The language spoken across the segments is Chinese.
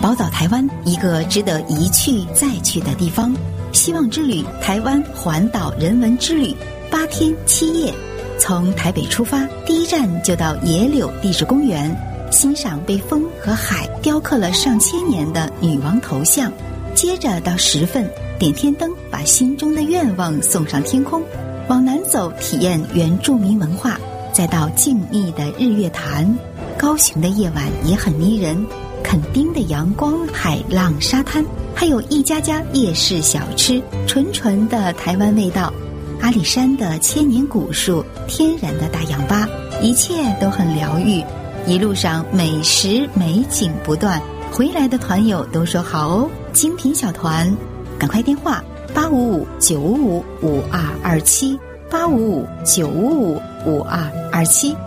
宝岛台湾，一个值得一去再去的地方。希望之旅台湾环岛人文之旅，8天7夜。从台北出发，第一站就到野柳地质公园，欣赏被风和海雕刻了上千年的女王头像。接着到10份，点天灯，把心中的愿望送上天空。往南走，体验原住民文化，再到静谧的日月潭。高雄的夜晚也很迷人，垦丁的阳光、海浪、沙滩，还有一家家夜市小吃，纯纯的台湾味道。阿里山的千年古树，天然的大氧吧，一切都很疗愈。一路上美食美景不断，回来的团友都说好哦。精品小团，赶快电话855-955-5227 855-955-5227。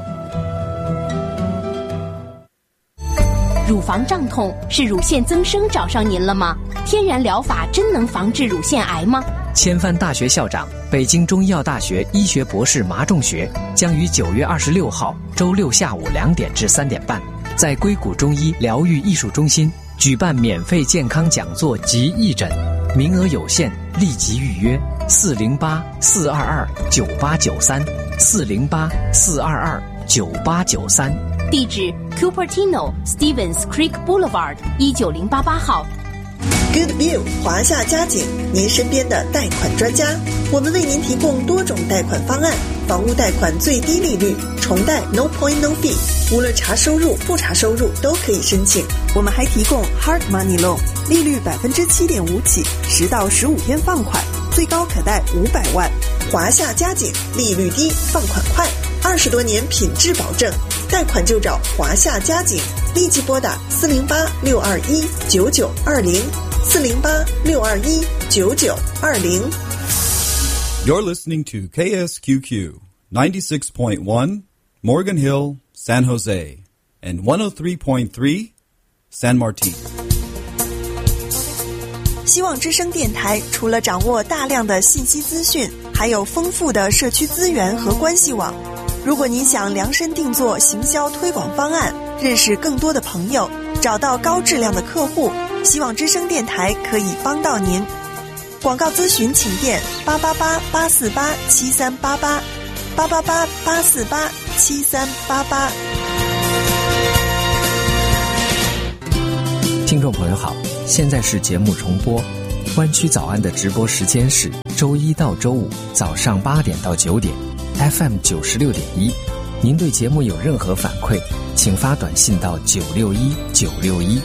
乳房胀痛是乳腺增生找上您了吗？天然疗法真能防治乳腺癌吗？ 千帆大学校长、北京中医药大学医学博士麻仲学将于9月26号周六下午2点至3点半，在硅谷中医疗愈艺术中心举办免费健康讲座及义诊，名额有限，立即预约408-422-9893 408-422-9893。 地址 Cupertino Stevens Creek Boulevard 19088号。 Good View 华夏家景，您身边的贷款专家。我们为您提供多种贷款方案，房屋贷款最低利率，重贷 No Point No Fee， 无论查收入不查收入都可以申请。我们还提供 Hard Money Loan， 利率7.5%起，10到15天放款，最高可贷500万。华夏家景，利率低，放款快，20多年品质保证，贷款就找华夏家景，立即拨打408-621-9920 408-621-9920。 You're listening to KSQQ 96.1 Morgan Hill, San Jose, and 103.3 San Martin。 希望之声电台除了掌握大量的信息资讯，还有丰富的社区资源和关系网。如果您想量身定做行销推广方案，认识更多的朋友，找到高质量的客户，希望之声电台可以帮到您。广告咨询请电888-848-7388 888-848-7388。 听众朋友好，现在是节目重播。湾区早安的直播时间是周一到周五早上8点到9点 FM 96.1。您对节目有任何反馈，请发短信到961961。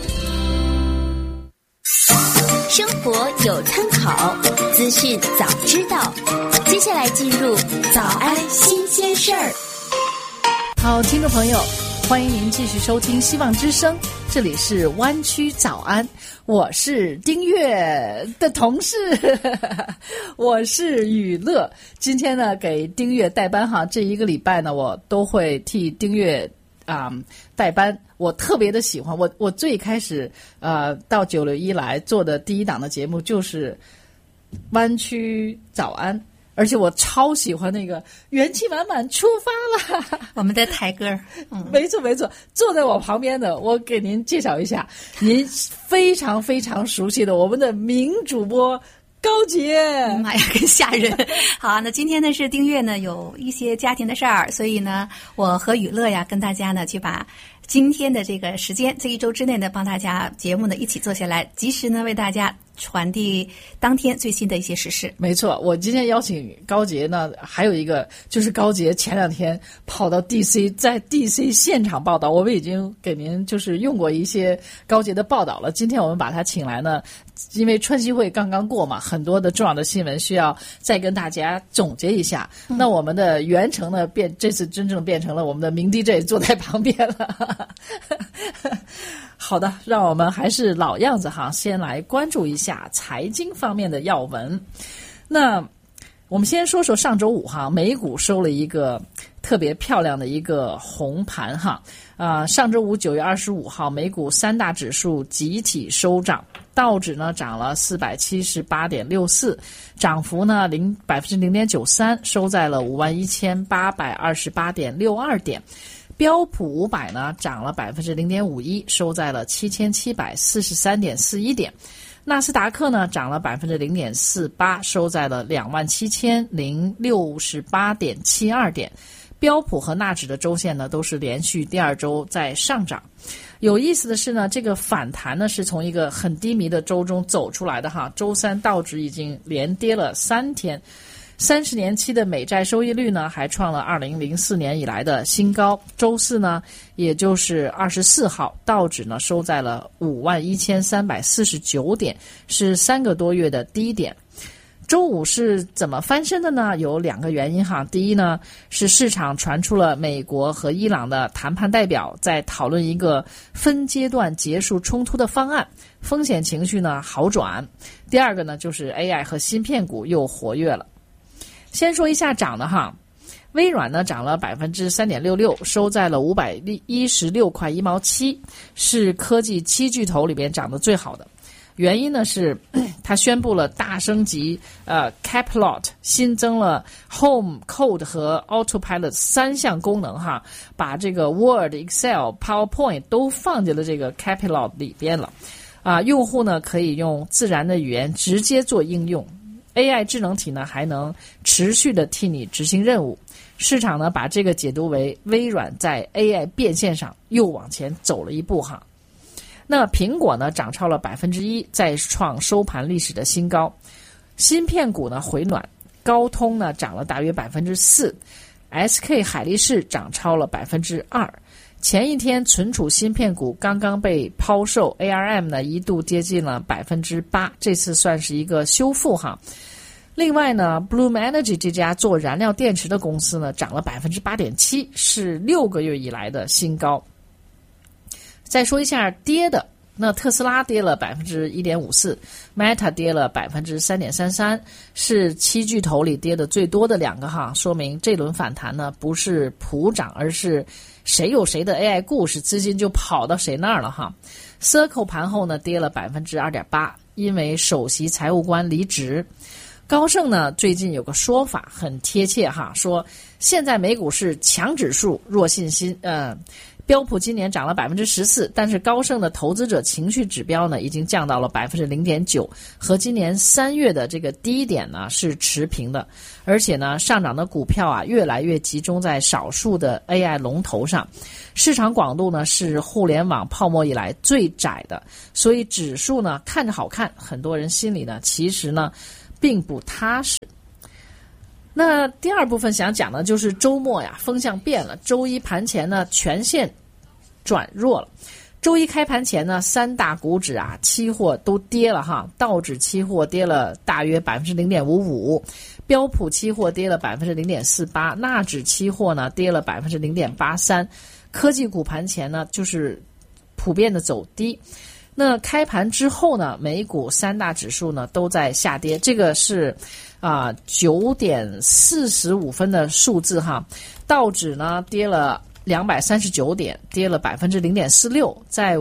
生活有参考，资讯早知道。接下来进入早安新鲜事儿。 好，听众朋友，欢迎您继续收听希望之声，这里是湾区早安，我是丁月的同事我是雨乐。今天呢给丁月代班哈，这一个礼拜呢我都会替丁月代班。我特别的喜欢，我最开始到961来做的第一档的节目就是湾区早安，而且我超喜欢那个元气满满出发了， 我们的台歌。 没错没错，坐在我旁边的，我给您介绍一下您非常非常熟悉的我们的名主播高洁。 妈呀，更吓人。好啊，那今天呢是丁月呢有一些家庭的事儿，所以呢我和雨乐呀跟大家呢去把今天的这个时间，这一周之内呢帮大家节目呢一起做下来，及时呢为大家传递当天最新的一些时事。 没错，我今天邀请高洁呢，还有一个就是高洁前2天跑到 DC， 在 DC 现场报道，我们已经给您就是用过一些高洁的报道了。今天我们把他请来呢，因为春季会刚刚过嘛，很多的重要的新闻需要再跟大家总结一下。那我们的袁成呢，这次真正变成了我们的名 DJ 坐在旁边了。好的，让我们还是老样子哈，先来关注一下财经方面的要闻。那我们先说说上周五哈，美股收了一个特别漂亮的一个红盘哈。上周五9月25号，美股3大指数集体收涨，道指呢涨了478.64，涨幅呢0.93%，收在了51828.62点。 标普500呢涨了 0.51%， 收在了 7743.41 点。纳斯达克呢涨了 0.48%， 收在了 27,068.72 点。标普和纳指的周线呢都是连续第二周在上涨。有意思的是呢，这个反弹呢是从一个很低迷的周中走出来的哈。周三道指已经连跌了3天。30年期的美债收益率呢还创了2004年以来的新高。周四呢也就是24号，道指呢收在了 51,349 点，是3个多月的低点。周五是怎么翻身的呢？有2个原因哈。第一呢，是市场传出了美国和伊朗的谈判代表在讨论一个分阶段结束冲突的方案，风险情绪呢好转。第二个呢，就是 AI 和芯片股又活跃了。先说一下涨的哈，微软呢涨了 3.66%， 收在了516块1毛7，是科技7巨头里边涨得最好的。原因呢是它宣布了大升级Caplot， 新增了 Home Code 和 Autopilot 3项功能哈，把这个 Word、Excel、PowerPoint 都放进了这个 Caplot 里边了。用户呢可以用自然的语言直接做应用。AI 智能体呢还能持续的替你执行任务。市场呢把这个解读为微软在 AI 变现上又往前走了一步哈。那苹果呢涨超了 1%， 再创收盘历史的新高。芯片股呢回暖，高通呢涨了大约 4%， SK 海力士涨超了 2%。前一天存储芯片股刚刚被抛售， ARM 呢一度跌进了 8%， 这次算是一个修复哈。另外呢 Bloom Energy 这家做燃料电池的公司呢涨了 8.7%， 是6个月以来的新高。再说一下跌的，那特斯拉跌了 1.54%， Meta 跌了 3.33%， 是7巨头里跌的最多的2个哈，说明这轮反弹呢不是普涨，而是谁有谁的 AI 故事，资金就跑到谁那儿了哈。Circle 盘后呢跌了 2.8%， 因为首席财务官离职。高盛呢最近有个说法很贴切哈，说现在美股是强指数弱信心，标普今年涨了 14%， 但是高盛的投资者情绪指标呢已经降到了 0.9%， 和今年3月的这个低点呢是持平的。而且呢上涨的股票越来越集中在少数的 AI 龙头上，市场广度呢是互联网泡沫以来最窄的，所以指数呢看着好看，很多人心里呢其实呢并不踏实。那第二部分想讲的就是周末呀，风向变了。周一盘前呢，全线转弱了。周一开盘前呢，3大股指期货都跌了哈。道指期货跌了大约 0.55%， 标普期货跌了 0.48%， 纳指期货呢跌了 0.83%。科技股盘前呢就是普遍的走低。那开盘之后呢，美股3大指数呢都在下跌，这个是9点45分的数字哈。道指呢跌了239点，跌了 0.46%， 在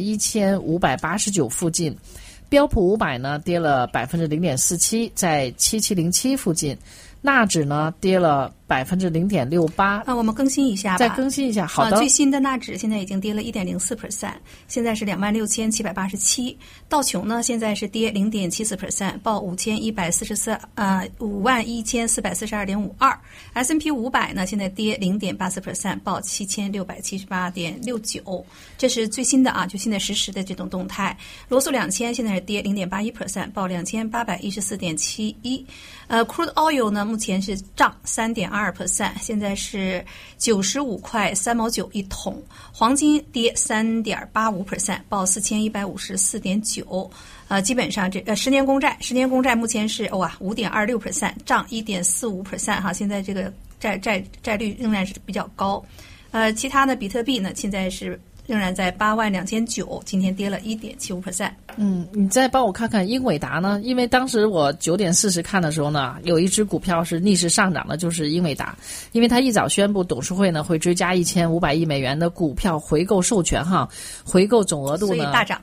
51,589 附近。标普500呢跌了 0.47%， 在7707附近。纳指呢跌了 0.68%。 我们更新一下吧。 再更新一下，好的。 最新的纳指现在已经跌了 1.04%， 现在是 26,787。道琼呢现在是跌 0.74%， 报51,442.52。S&P 500呢现在跌 0.84%， 报 7,678.69。这是最新的就现在实时的这种动态。罗素2000现在是跌 0.81%， 报 2,814.71。Crude oil 呢目前是涨 3.2%， 现在是95块3毛9一桶。黄金跌 3.85%， 报 4154.9。基本上这10年公债目前是5.26%， 涨 1.45% 哈，现在这个债率仍然是比较高。其他的比特币呢现在是仍然在82900，今天跌了 1.75%。 你再帮我看看英伟达呢？因为当时我9点40看的时候呢，有一只股票是逆势上涨的，就是英伟达。因为它一早宣布董事会呢会追加1500亿美元的股票回购授权哈，回购总额度呢， 所以大涨。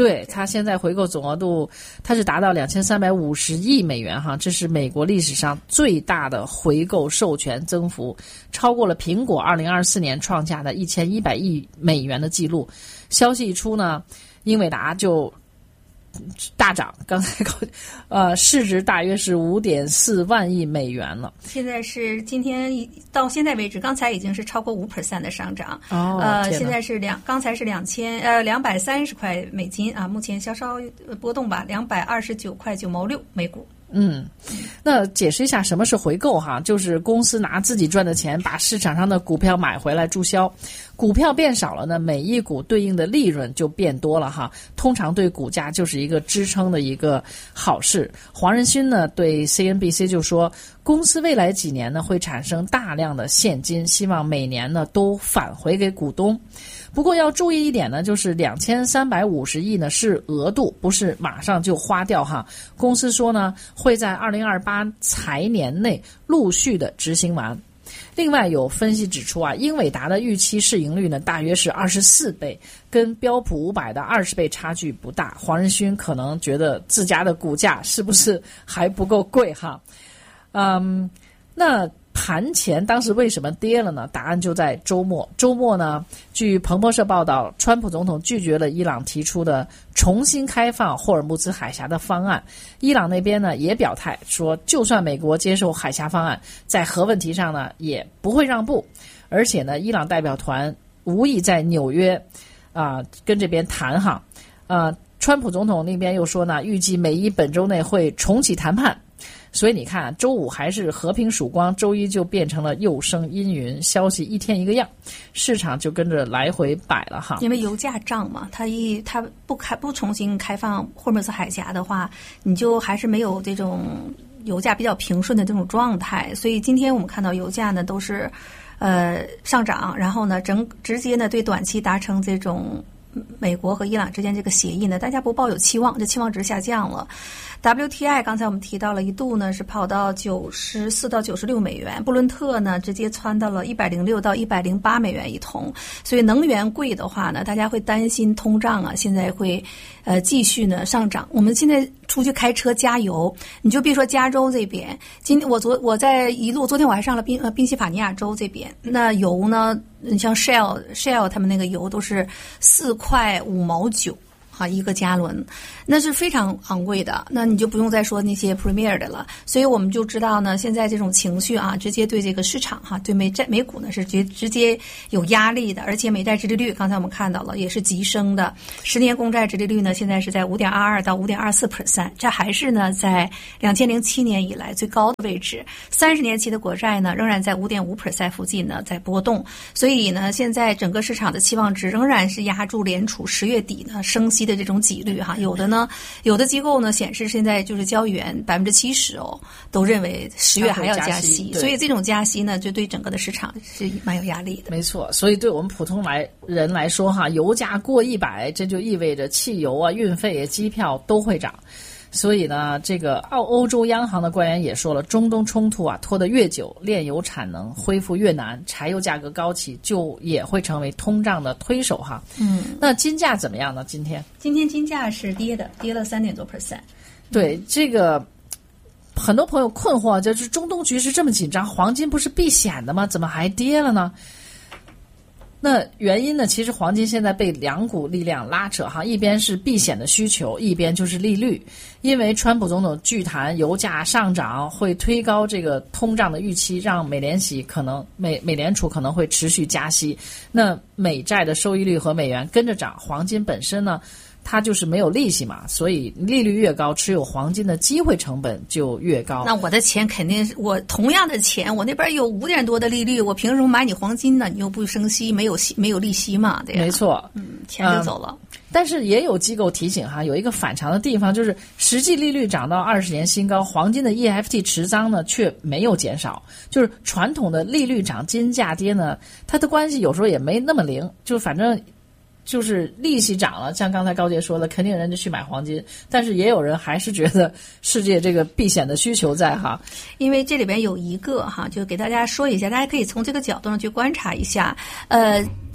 对，它现在回购总额度，它是达到2350亿美元哈，这是美国历史上最大的回购授权增幅，超过了苹果2024年创下的1100亿美元的记录。消息一出呢，英伟达就大涨，刚才市值大约是5.4万亿美元了。 现在是今天到现在为止，刚才已经是超过5% 的上涨。现在是刚才是230块美金啊，目前稍稍波动吧，229块9毛6每股。 那解释一下什么是回购哈，就是公司拿自己赚的钱把市场上的股票买回来注销，股票变少了呢，每一股对应的利润就变多了哈，通常对股价就是一个支撑的一个好事。黄仁勋呢对 CNBC 就说，公司未来几年呢会产生大量的现金，希望每年呢都返回给股东。不过要注意一点呢，就是2350亿呢是额度，不是马上就花掉哈。公司说呢会在2028财年内陆续的执行完。另外有分析指出啊，英伟达的预期市盈率呢大约是24倍，跟标普500的20倍差距不大。黄仁勋可能觉得自家的股价是不是还不够贵哈？那盘前当时为什么跌了呢？答案就在周末。周末呢，据彭博社报道，川普总统拒绝了伊朗提出的重新开放霍尔木兹海峡的方案。伊朗那边呢也表态说，就算美国接受海峡方案，在核问题上呢也不会让步。而且呢，伊朗代表团无意在纽约跟这边谈哈。川普总统那边又说呢，预计美伊本周内会重启谈判。所以你看，周五还是和平曙光，周一就变成了又生阴云，消息一天一个样，市场就跟着来回摆了哈。 因为油价涨嘛，它不重新开放霍尔木兹海峡的话，你就还是没有这种油价比较平顺的这种状态。所以今天我们看到油价呢都是上涨，然后呢直接呢对短期达成这种美国和伊朗之间这个协议呢，大家不抱有期望，这期望值下降了。WTI 刚才我们提到了一度呢是跑到94到96美元，布伦特呢直接窜到了106到108美元一桶。所以能源贵的话呢，大家会担心通胀啊，现在会继续呢上涨。我们现在出去开车加油，你就别说加州这边，我在一路，昨天我还上了宾夕法尼亚州这边，那油呢，你像 Shell 他们那个油都是4块5毛9。一个加仑，那是非常昂贵的，那你就不用再说那些 Premier 的了。所以我们就知道呢，现在这种情绪啊，直接对这个市场对美股呢是直接有压力的。而且美债殖利率刚才我们看到了也是急升的，10年公债殖利率呢现在是在5.22到5.24%，这还是呢在2007年以来最高的位置。30年期的国债呢仍然在5.5% 附近呢在波动。所以呢，现在整个市场的期望值仍然是压住联储10月底呢升息的这种几率哈。有的机构呢显示现在就是交易员70%都认为10月还要加息，所以这种加息呢就对整个的市场是蛮有压力的。 没错，所以对我们普通人来说哈，油价过100，这就意味着汽油啊、运费、机票都会涨。所以呢，这个欧洲央行的官员也说了，中东冲突啊拖得越久，炼油产能恢复越难，柴油价格高企就也会成为通胀的推手哈。那金价怎么样呢？今天金价是跌了3.多%。 对，这个很多朋友困惑，就是中东局势这么紧张，黄金不是避险的吗？怎么还跌了呢？那原因呢，其实黄金现在被两股力量拉扯哈，一边是避险的需求，一边就是利率。因为川普总统巨谈油价上涨会推高这个通胀的预期，让美联储可能会持续加息，那美债的收益率和美元跟着涨，黄金本身呢它就是没有利息嘛，所以利率越高，持有黄金的机会成本就越高。 那我的钱肯定是我同样的钱，我那边有5点多的利率，我凭什么买你黄金呢？你又不升息，没有利息嘛，对呀。 没错， 钱就走了。 但是也有机构提醒哈，有一个反常的地方，就是实际利率涨到20年新高，黄金的 EFT 持仓呢却没有减少。就是传统的利率涨金价跌呢，它的关系有时候也没那么灵，就反正就是利息涨了，像刚才高杰说的，肯定人就去买黄金，但是也有人还是觉得世界这个避险的需求在哈。 因为这里边有一个哈，就给大家说一下，大家可以从这个角度上去观察一下。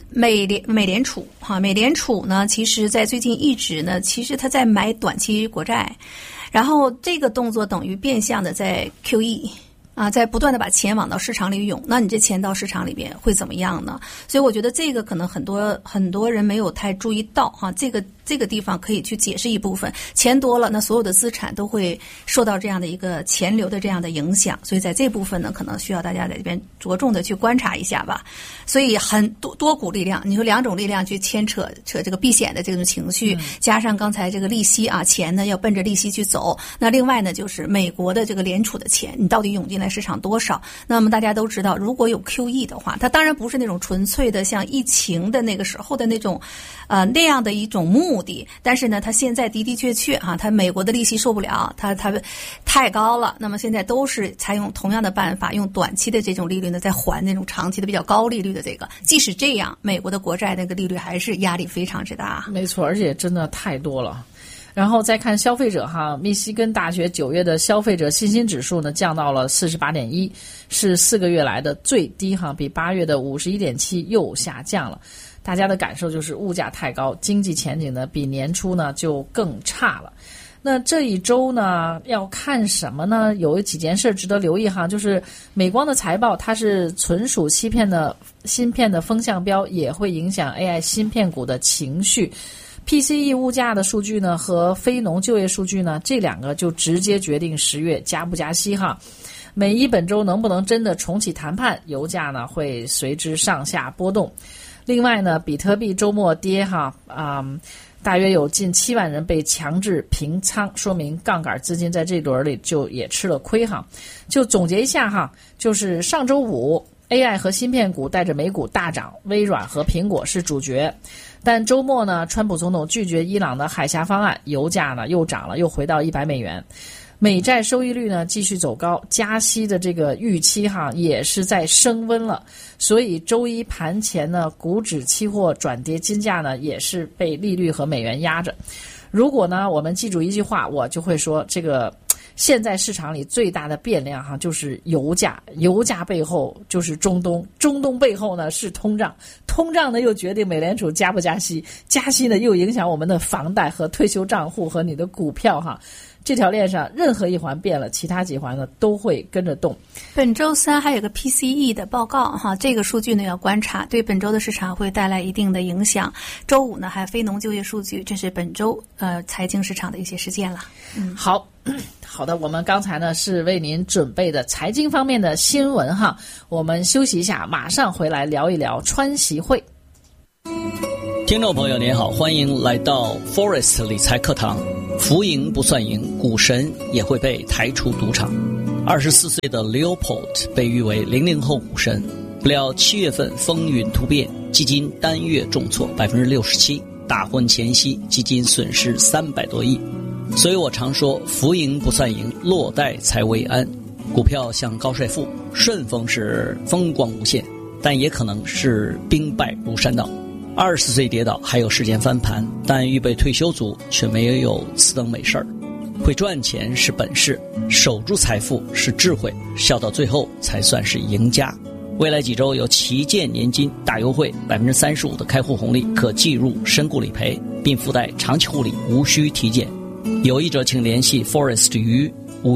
美联储美联储呢，其实在最近一直呢，其实它在买短期国债，然后这个动作等于变相的在 QE。在不断的把钱往到市场里涌，那你这钱到市场里边会怎么样呢？所以我觉得这个可能很多人没有太注意到这个地方可以去解释一部分，钱多了，那所有的资产都会受到这样的一个钱流的这样的影响，所以在这部分呢，可能需要大家在这边着重的去观察一下吧。所以很多股力量，你说两种力量去牵扯这个避险的这种情绪，加上刚才这个利息钱呢要奔着利息去走，那另外呢就是美国的这个联储的钱，你到底涌进来市场多少？那么大家都知道，如果有 QE 的话，它当然不是那种纯粹的像疫情的那个时候的那种那样的一种目的，但是呢，它现在的确它美国的利息受不了，它太高了。那么现在都是采用同样的办法，用短期的这种利率呢，在还那种长期的比较高利率的这个。即使这样，美国的国债那个利率还是压力非常之大。 没错，而且真的太多了。然后再看消费者密西根大学9月的消费者信心指数呢降到了 48.1， 是4个月来的最低比8月的 51.7 又下降了。大家的感受就是物价太高，经济前景呢比年初呢就更差了。那这一周呢要看什么呢？有几件事值得留意就是美光的财报，它是存储芯片的风向标，也会影响 AI 芯片股的情绪。PCE 物价的数据呢和非农就业数据呢，这两个就直接决定10月加不加息美伊本周能不能真的重启谈判，油价呢会随之上下波动。另外呢，比特币周末跌大约有近7万人被强制平仓，说明杠杆资金在这轮里就也吃了亏就总结一下就是上周五 AI 和芯片股带着美股大涨，微软和苹果是主角。但周末呢，川普总统拒绝伊朗的海峡方案，油价呢又涨了，又回到$100。美债收益率呢继续走高，加息的这个预期也是在升温了。所以周一盘前呢，股指期货转跌，金价呢也是被利率和美元压着。如果呢我们记住一句话，我就会说这个现在市场里最大的变量就是油价，油价背后就是中东，中东背后呢是通胀，通胀呢又决定美联储加不加息，加息呢又影响我们的房贷和退休账户和你的股票这条链上任何一环变了，其他几环呢都会跟着动。 本周三还有个 PCE 的报告这个数据呢要观察，对本周的市场会带来一定的影响。周五呢还有非农就业数据，这是本周财经市场的一些事件了。 好的，我们刚才呢是为您准备的财经方面的新闻我们休息一下，马上回来聊一聊川习会。 听众朋友您好，欢迎来到 Forest 理财课堂。浮盈不算赢，股神也会被抬出赌场。24岁的 Leopold 被誉为00后股神，不料7月份风云突变，基金单月重挫 67%， 大婚前夕基金损失300多亿。所以我常说浮盈不算赢，落袋才为安。股票像高帅富，顺风是风光无限，但也可能是兵败如山倒。20岁跌倒还有时间翻盘，但预备退休族却没有此等美事儿。会赚钱是本事，守住财富是智慧，笑到最后才算是赢家。未来几周有旗舰年金大优惠，35%的开户红利可计入身故理赔，并附带长期护理，无需体检。有意者请联系 Forest 于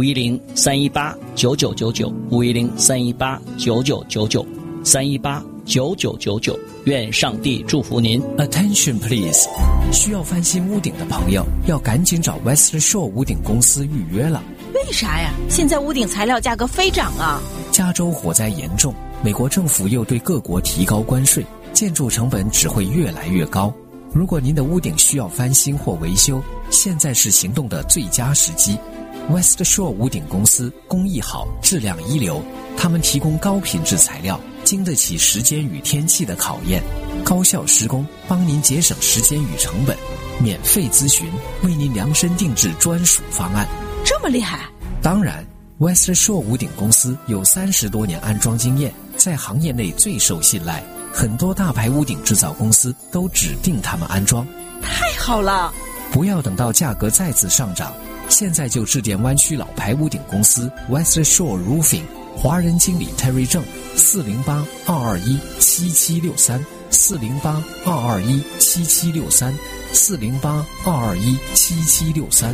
510-318-9999 510-318-9999 318-9999，愿上帝祝福您。 Attention please， 需要翻新屋顶的朋友要赶紧找 West Shore 屋顶公司预约了。 为啥呀？现在屋顶材料价格飞涨啊！ 加州火灾严重，美国政府又对各国提高关税，建筑成本只会越来越高。如果您的屋顶需要翻新或维修，现在是行动的最佳时机。West Shore 屋顶公司工艺好，质量一流，他们提供高品质材料，经得起时间与天气的考验，高效施工，帮您节省时间与成本，免费咨询，为您量身定制专属方案。 这么厉害？ 当然 West Shore 屋顶公司有30多年安装经验，在行业内最受信赖，很多大牌屋顶制造公司都指定他们安装。 太好了！ 不要等到价格再次上涨，现在就致电湾区老牌屋顶公司 West Shore Roofing， 华人经理 Terry 郑，408-221-7763 ，408-221-7763，408-221-7763。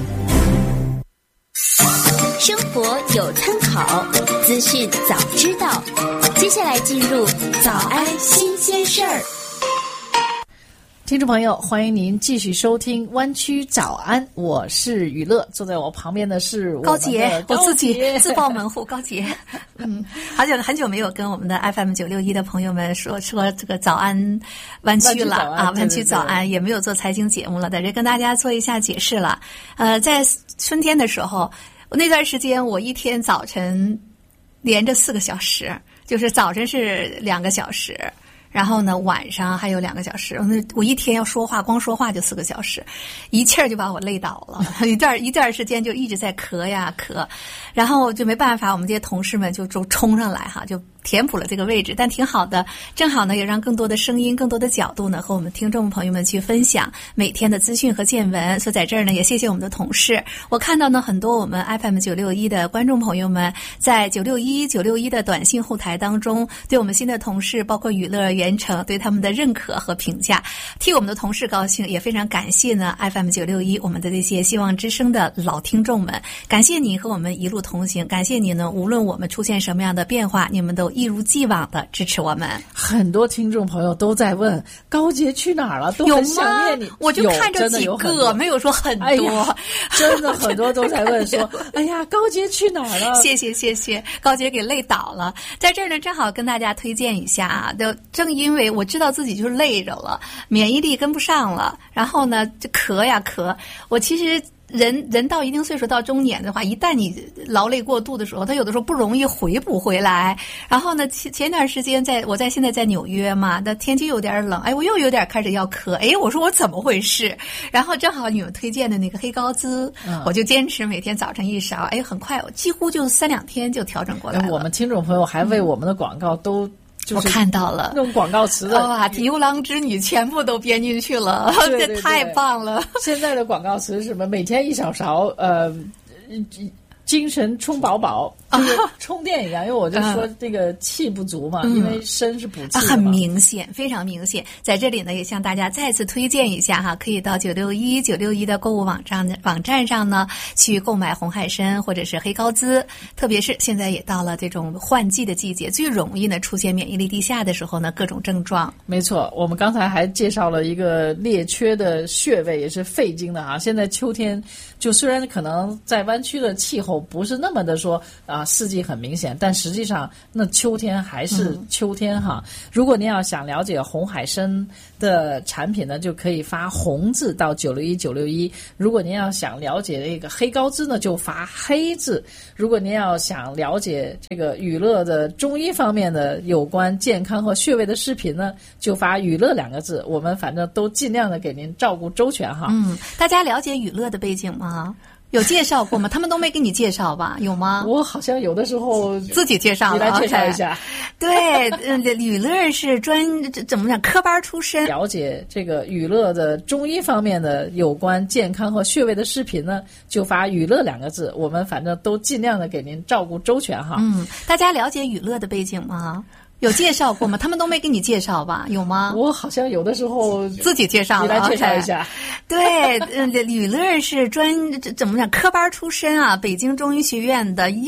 生活有参考，资讯早知道。接下来进入早安新鲜事儿。 听众朋友，欢迎您继续收听湾区早安，我是雨乐，坐在我旁边的是我高杰，我自己自报门户，高杰。很久没有跟我们的 FM 961的朋友们说这个早安湾区了啊，湾区早安，也没有做财经节目了，在这跟大家做一下解释了。在春天的时候，那段时间我一天早晨连着4个小时，就是早晨是2个小时。然后呢，晚上还有2个小时，我一天要说话，光说话就4个小时，一气儿就把我累倒了。一段时间就一直在咳呀咳，然后就没办法，我们这些同事们就冲上来哈，就填补了这个位置，但挺好的，正好呢也让更多的声音、更多的角度呢和我们听众朋友们去分享每天的资讯和见闻。所以在这儿呢，也谢谢我们的同事。我看到呢很多我们 FM 961的观众朋友们在961的短信后台当中，对我们新的同事，包括雨乐、袁成，对他们的认可和评价，替我们的同事高兴，也非常感谢呢 FM 961我们的这些希望之声的老听众们，感谢你和我们一路同行，感谢你呢，无论我们出现什么样的变化，你们都一如既往的支持我们。 很多听众朋友都在问高杰去哪儿了，都很想念你。 我就看着几个，没有说很多， 真的很多都在问说哎呀高杰去哪儿了。 谢谢，高杰给累倒了。在这儿呢正好跟大家推荐一下啊，正因为我知道自己就是累着了，免疫力跟不上了，然后呢就咳呀咳，我其实人到一定岁数，到中年的话，一旦你劳累过度的时候，他有的时候不容易回补回来。然后呢，前段时间现在在纽约嘛，那天气有点冷，我又有点开始要咳，我说我怎么回事？然后正好你们推荐的那个黑高滋，我就坚持每天早晨1勺，很快几乎就3-2天就调整过来了。 我们听众朋友还为我们的广告都。 我看到了用广告词的哇，牛郎织女全部都编进去了， 对这太棒了。 现在的广告词是什么？每天1小勺，精神充饱，就是充电一样。因为我就说这个气不足嘛，因为肾是补气的嘛。 很明显，非常明显。在这里呢，也向大家再次推荐一下哈，可以到961的购物网站上呢去购买红海参或者是黑高滋。特别是现在也到了这种换季的季节，最容易呢出现免疫力低下的时候呢，各种症状。 没错，我们刚才还介绍了一个列缺的穴位，也是肺经的啊。现在秋天，就虽然可能在湾区的气候不是那么的说四季很明显，但实际上那秋天还是秋天哈。如果您要想了解红海参的产品呢，就可以发红字到961。如果您要想了解这个黑高滋呢，就发黑字。如果您要想了解这个雨乐的中医方面的有关健康和穴位的视频呢，就发雨乐2个字。我们反正都尽量的给您照顾周全哈。 大家了解雨乐的背景吗？有介绍过吗？他们都没给你介绍吧？有吗？ 我好像有的时候自己介绍了， 你来介绍一下。 对，雨乐是怎么讲科班出身， 了解这个雨乐的中医方面的有关健康和穴位的视频呢，就发雨乐2个字。我们反正都尽量的给您照顾周全哈。 大家了解雨乐的背景吗？有介绍过吗？他们都没给你介绍吧？有吗？ 我好像有的时候自己介绍了， 你来介绍一下。 对，雨乐是怎么讲科班出身啊，北京中医学院的